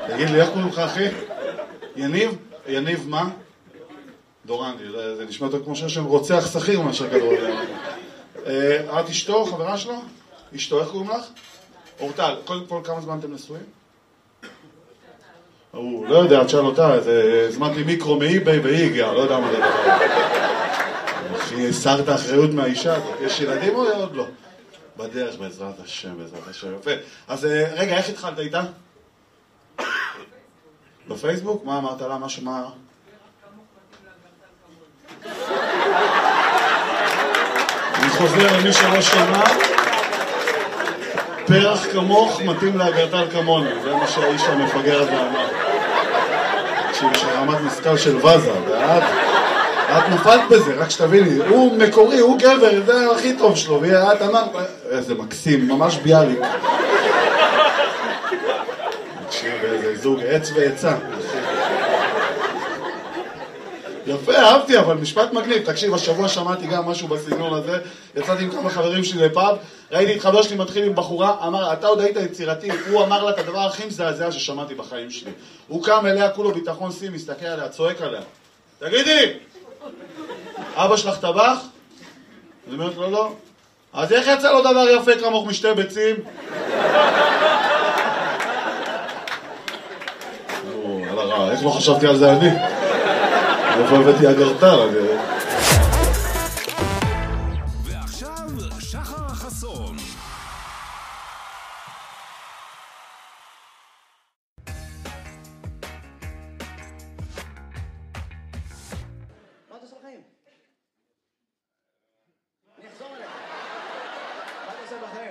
תגיד לי, איך קוראים לך, אחי? יניב? יניב מה? דורנדי, זה נשמע יותר כמו שם רוצח שכיר מאשר כדורגל. את אשתו, חברה שלו? אשתו, איך קוראים לך? אורטל, קודם כל כמה זמן אתם נשואים? הוא לא יודע, תשאל אותה, הזמנתי מיקרו מאי-ביי והיא הגיעה, לא יודע מה זה דבר. שהיא הסרת האחריות מהאישה הזאת. יש ילדים או עוד לא? בדרך, בעזרת השם, בעזרת השם. יפה. אז רגע, איך התחלת איתה? בפייסבוק? מה אמרת לה? משהו מה? אני חוזר למי שלא שמע. פרח כמוך מתאים לאגרטל כמוני. זה מה שהאיש המפגר הזה אמר. תקשיב, יש רמת משכל של וזה, ואת נפלת בזה, רק שתביני. הוא מקורי, הוא גבר, זה הכי טוב שלו. ואת אמרת, איזה מקסים, ממש ביאליק. תקשיב, איזה זוג עץ ועצה. יפה, אהבתי, אבל משפט מגניב. תקשיב, השבוע שמעתי גם משהו בסגנון הזה. יצאתי עם כמה חברים שלי לפאב, ראיתי את חבר שלי מתחיל עם בחורה, אמר, אתה עוד היית יצירתי. הוא אמר לה את הדבר הכי מזעזע ששמעתי בחיים שלי. הוא קם אליה, כולו ביטחון סי, מסתכל עליה, צועק עליה. תגידי, אבא שלך טבח? אני אומרת לו, לא. אז איך יצא לו דבר יפה כמוך משתי ביצים? על הרע, איך לא חשבתי על זה אני? איפה הבאתי אגרטל? ועכשיו שחר חסון. מה אתה עושה בחיים? אני אחזור אליך. מה אתה עושה בחיים?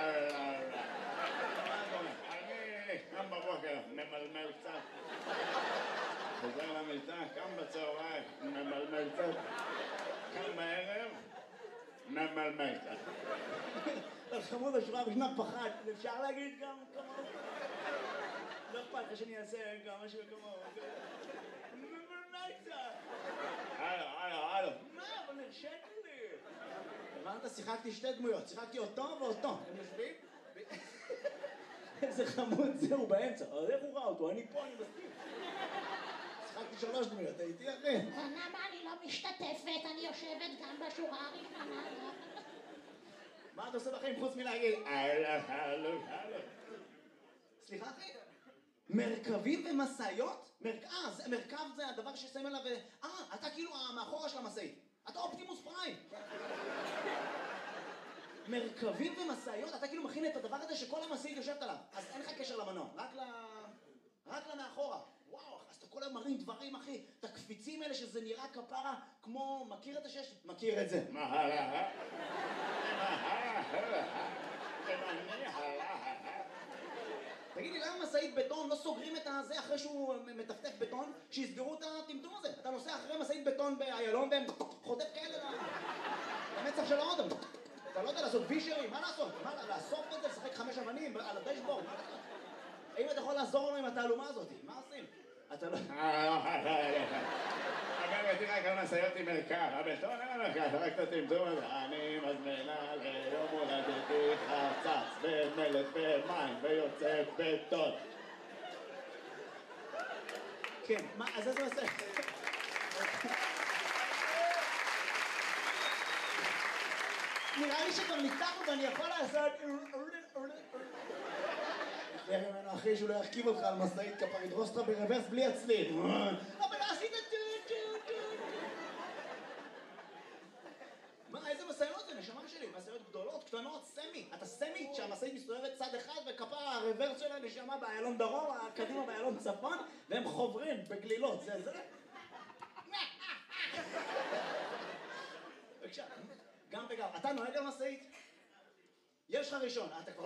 אני קם בבוקר, ממלמל קצת. חוזר למיטה, קם בצהריים, ממלמל קצת. קם בערב, ממלמל קצת. אז חמוד השורה בשנת פחד, אפשר להגיד גם כמוהו? לא אכפת לך שאני אעשה גם משהו כמוהו. ממלמל קצת. הלו. מה? אבל נרשתי לי. הבנת? שיחקתי שתי דמויות, שיחקתי אותו ואותו. הם יושבים? איזה חמוד זהו באמצע. אז איך הוא ראה אותו? אני פה, אני מסכים. שיחקתי 3 דמויות, הייתי אחי. למה אני לא משתתפת? אני יושבת גם בשורה הראשונה. מה אתה עושה בחיים חוץ מלהגיד? הלו. סליחה אחי? מרכבים ומשאיות? מרכב זה הדבר ששמים עליו... אתה כאילו מאחורה של המשאית. אתה אופטימוס פריים. מרכבים ומשאיות? אתה כאילו מכין את הדבר הזה שכל המשאית יושבת עליו. אז אין לך קשר למנוע, רק למאחורה. וואו, אז אתה כל היום מרים דברים, אחי. את הקפיצים האלה שזה נראה כפרה כמו... מכיר את השש? מכיר את זה. תגיד לי, למה משאית בטון לא סוגרים את הזה אחרי שהוא מטפטף בטון? שיסגרו את הטמטום הזה. אתה נוסע אחרי משאית בטון באיילון והם חוטף כאלה למצח של האודם. אתה לא יודע לעשות וישרים, מה לעשות? לאסוף את זה, לשחק 5 אבנים על הדשבורד, מה לעשות? האם אתה יכול לעזור לנו עם התעלומה הזאת? מה עושים? אתה לא... אגב, תראה כמה משאיות עם מרכב, הבטון אין מרכב, רק את הטמטום הזה. אני מזמינה ליום הולדתי חצץ במלט במים ויוצא בטון. כן, מה, אז איזה עושה? נראה לי שכבר ניתחנו ואני יכול לעשות... תראה ממנו אחי שהוא לא ירכיב אותך על משאית כפר, ידרוס אותך ברוורס בלי הצליל. אבל לא עשית טו. מה, איזה משאיות זה? נשמה שלי, משאיות גדולות, קטנות, סמי. אתה סמי שהמשאית מסתובבת צד אחד וכפר הרוורס שלה נשמה באיילון דרום, קדימה באיילון צפון, והם חוברים בגלילות, זה. בבקשה, גם וגם. אתה נוהג על משאית? יש לך ראשון, אתה כבר